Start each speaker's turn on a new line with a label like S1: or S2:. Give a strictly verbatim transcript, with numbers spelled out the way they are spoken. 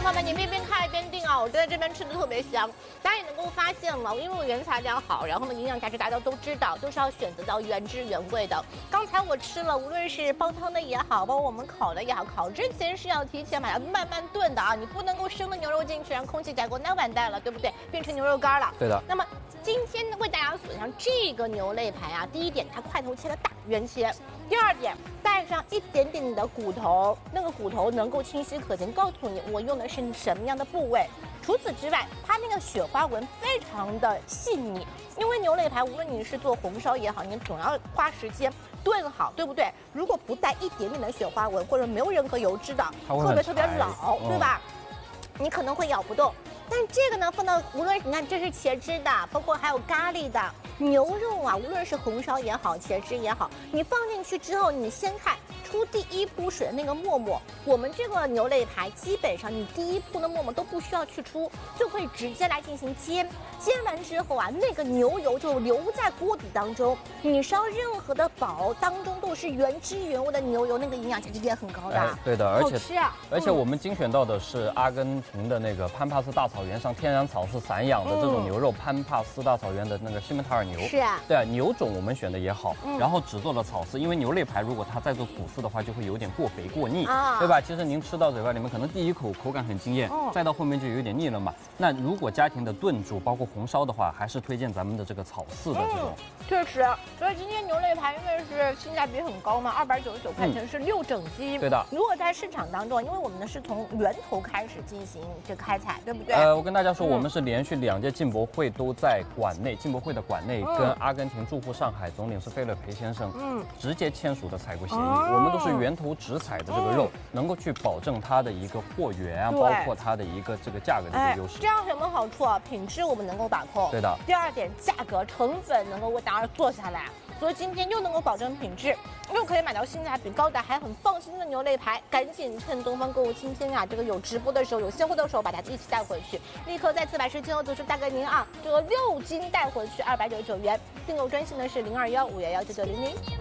S1: 友们，你们一边看一边订啊！我在这边吃的特别香，大家也能够发现了，因为我原材料好，然后呢营养价值大家都知道，都是要选择到原汁原味的。刚才我吃了，无论是煲汤的也好，包括我们烤的也好，烤之前是要提前把它慢慢炖的啊，你不能够生的牛肉进去，让空气夹过，那完蛋了，对不对？变成牛肉干了。
S2: 对的。
S1: 那么今天为大家锁上这个牛肋排啊，第一点它块头切的大，圆切。第二点，带上一点点的骨头，那个骨头能够清晰可见，告诉你我用的是什么样的部位。除此之外，它那个雪花纹非常的细腻，因为牛肋排无论你是做红烧也好，你总要花时间炖好，对不对？如果不带一点点的雪花纹，或者没有任何油脂的，特别特别老，嗯、对吧？你可能会咬不动。但这个呢，放到无论你看这是茄汁的，包括还有咖喱的牛肉啊，无论是红烧也好，茄汁也好，你放进去之后，你先看出第一步水的那个沫沫。我们这个牛肋排基本上你第一步的沫沫都不需要去出，就可以直接来进行煎。煎完之后啊，那个牛油就留在锅底当中，你烧任何的煲当中都是原汁原味的牛油，那个营养价值也很高的。
S2: 哎、对的，而且
S1: 好吃啊！
S2: 而且我们精选到的是阿根廷的那个潘帕斯大草原上天然草饲散养的这种牛肉，嗯、潘帕斯大草原的那个西门塔尔牛。
S1: 是啊，
S2: 对啊，牛种我们选的也好，嗯、然后只做了草饲，因为牛肋排如果它再做谷饲的话，就会有点过肥过腻，啊、对吧？其实您吃到嘴巴里面，可能第一口口感很惊艳，嗯、再到后面就有点腻了嘛。那如果家庭的炖煮包括红烧的话，还是推荐咱们的这个草饲的这种。
S1: 嗯、确实，所以今天牛肋排因为是性价比很高嘛，二百九十九块钱是六整鸡。
S2: 对的。
S1: 如果在市场当中，因为我们呢是从源头开始进行这个开采，对不对？
S2: 呃，我跟大家说，嗯、我们是连续两届进博会都在馆内，进博会的馆内、嗯、跟阿根廷驻沪上海总领事费勒培先生，嗯，直接签署的采购协议。哦、我们都是源头直采的这个肉，嗯、能够去保证它的一个货源啊，包括它的一个这个价格的一个优势。
S1: 哎、这样有什么好处啊？品质我们能够把控。
S2: 对的。
S1: 第二点，价格成本能够为大家做下来。所以今天又能够保证品质，又可以买到性价比高的，还很放心的牛肋排，赶紧趁东方购物今天啊，这个有直播的时候，有现货的时候，把它一起带回去，立刻在次百十金额组织带给您啊，这个六斤带回去二百九十九元，订购专线呢是零二幺五幺幺九九零零。